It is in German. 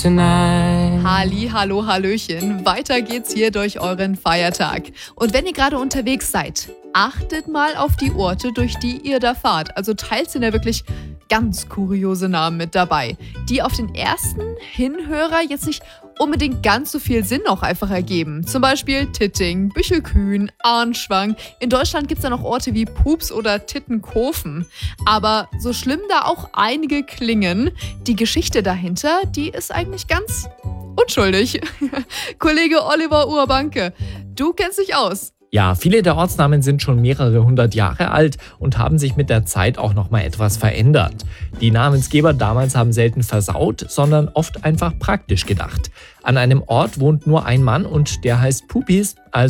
tonight. Halli, hallo, hallöchen. Weiter geht's hier durch euren Feiertag. Und wenn ihr gerade unterwegs seid, achtet mal auf die Orte, durch die ihr da fahrt. Also teils sind ja wirklich ganz kuriose Namen mit dabei, die auf den ersten Hinhörer jetzt nicht unbedingt ganz so viel Sinn auch einfach ergeben. Zum Beispiel Titting, Büchelkühn, Arnschwang. In Deutschland gibt es ja noch Orte wie Pups oder Tittenkofen. Aber so schlimm da auch einige klingen, die Geschichte dahinter, die ist eigentlich ganz unschuldig. Kollege Oliver Urbanke, du kennst dich aus. Ja, viele der Ortsnamen sind schon mehrere hundert Jahre alt und haben sich mit der Zeit auch nochmal etwas verändert. Die Namensgeber damals haben selten versaut, sondern oft einfach praktisch gedacht. An einem Ort wohnt nur ein Mann und der heißt Pupis, also